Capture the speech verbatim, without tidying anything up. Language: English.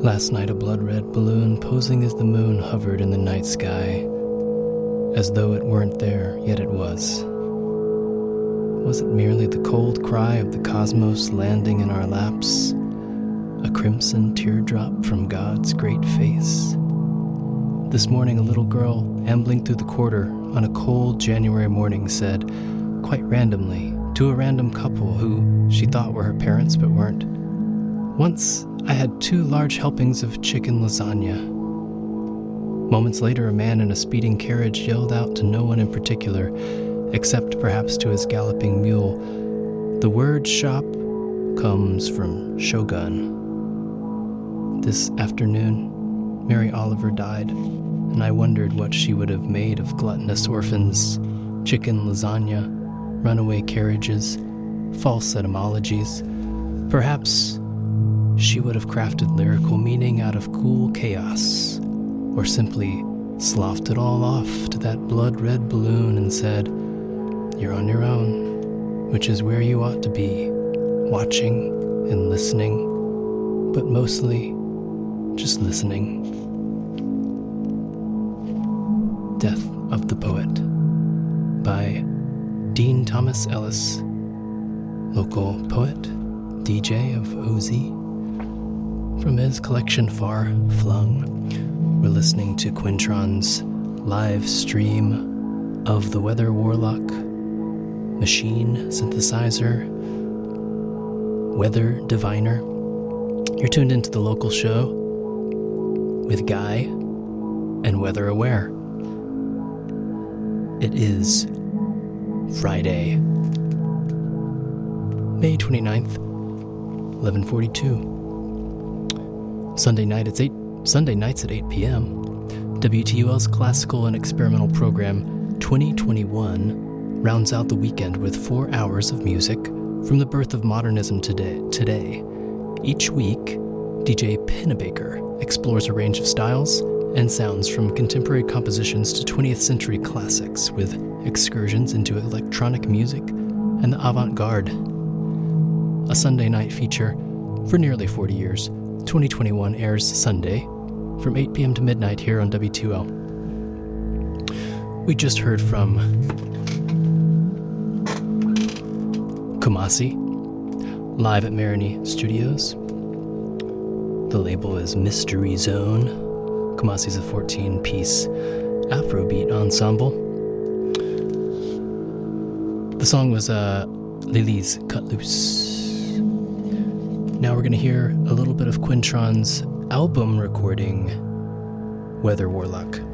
Last night a blood-red balloon posing as the moon hovered in the night sky, as though it weren't there, yet it was. Was it merely the cold cry of the cosmos landing in our laps, a crimson teardrop from God's great face? This morning a little girl, ambling through the quarter on a cold January morning, said, quite randomly, to a random couple who she thought were her parents but weren't, "Once I had two large helpings of chicken lasagna." Moments later, a man in a speeding carriage yelled out to no one in particular, except perhaps to his galloping mule, "The word shop comes from Shogun." This afternoon, Mary Oliver died, and I wondered what she would have made of gluttonous orphans, chicken lasagna, runaway carriages, false etymologies. Perhaps she would have crafted lyrical meaning out of cool chaos, or simply sloughed it all off to that blood-red balloon and said, "You're on your own," which is where you ought to be, watching and listening, but mostly just listening. Death of the Poet by Dean Thomas Ellis, local poet, D J of O Z. From his collection Far Flung, we're listening to Quintron's live stream of the Weather Warlock machine synthesizer, Weather Diviner. You're tuned into the local show with Guy and Weather Aware. It is Friday, May twenty-ninth, eleven forty-two. Sunday night it's eight Sunday nights at eight p.m. W T U L's classical and experimental program twenty twenty-one rounds out the weekend with four hours of music from the birth of modernism today. Today, each week, D J Pennebaker explores a range of styles and sounds from contemporary compositions to twentieth century classics with excursions into electronic music and the avant-garde. A Sunday night feature for nearly forty years, twenty twenty-one airs Sunday from eight p.m. to midnight here on W T U L. We just heard from Kumasi, live at Marigny Studios. The label is Mystery Zone. Kumasi's a fourteen-piece Afrobeat ensemble. The song was uh, Lily's Cut Loose. Now we're going to hear a little bit of Quintron's album recording, Weather Warlock.